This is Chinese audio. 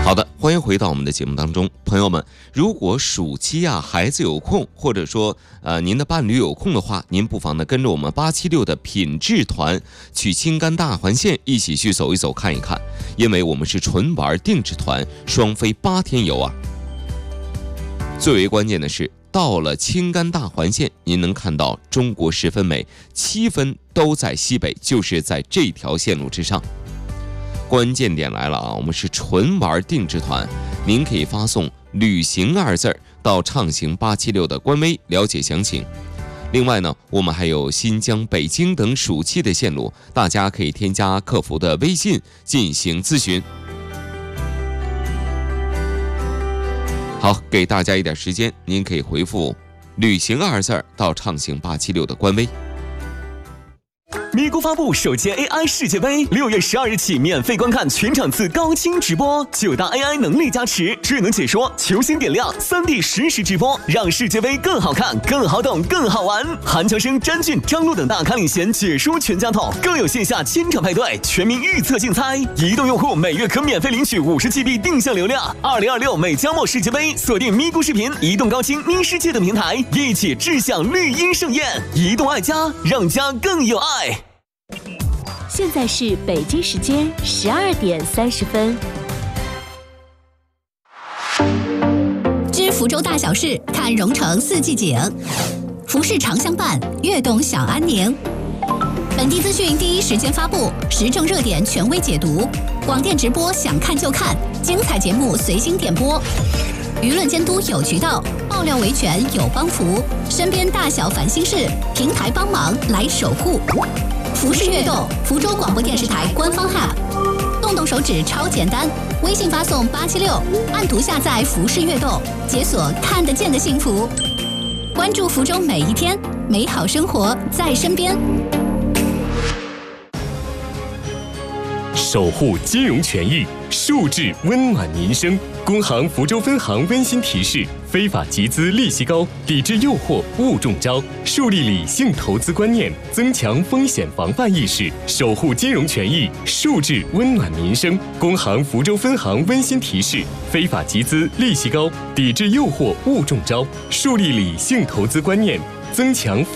好的，欢迎回到我们的节目当中，朋友们，如果暑期孩子有空，或者说您的伴侣有空的话，您不妨呢跟着我们876的品质团去青甘大环线一起去走一走看一看，因为我们是纯玩定制团，双飞8天游啊。最为关键的是，到了青甘大环线，您能看到中国十分美，7分都在西北，就是在这条线路之上。关键点来了啊，我们是纯玩定制团，您可以发送旅行2字到畅行876的官微了解详情。另外呢，我们还有新疆、北京等暑期的线路，大家可以添加客服的微信进行咨询。好，给大家一点时间，您可以回复旅行2字到畅行876的官微。 咪咕发布首届 AI 世界杯，6月12日起免费观看全场次高清直播，9大 AI 能力加持，智能解说，球星点亮，3D 实时直播，让世界杯更好看、更好懂、更好玩。韩乔生、詹俊、张璐等大咖领衔，解说全家桶，更有线下千场派对、全民预测竞猜。移动用户每月可免费领取50GB 定向流量。2026美加墨世界杯，锁定咪咕视频、移动高清、咪世界等平台，一起志向绿茵盛宴。移动爱家，让家更有爱。 现在是北京时间12点30分。 知福州大小事，看蓉城4季景。服饰常相伴，悦动享安宁。本地资讯第一时间发布，时政热点权威解读，广电直播想看就看，精彩节目随心点播。舆论监督有渠道，爆料维权有帮扶，身边大小烦心事，平台帮忙来守护。服饰悦动，福州广播电视台官方 App， 动动手指超简单，微信发送876，按图下载服饰悦动，解锁看得见的幸福。关注福州每一天，美好生活在身边。 守护金融权益，树质温暖民生。工行福州分行温馨提示：非法集资利息高，抵制诱惑勿中招，树立理性投资观念，增强风险防范意识，守护金融权益，树质温暖民生。工行福州分行温馨提示：非法集资利息高，抵制诱惑勿中招，树立理性投资观念，增强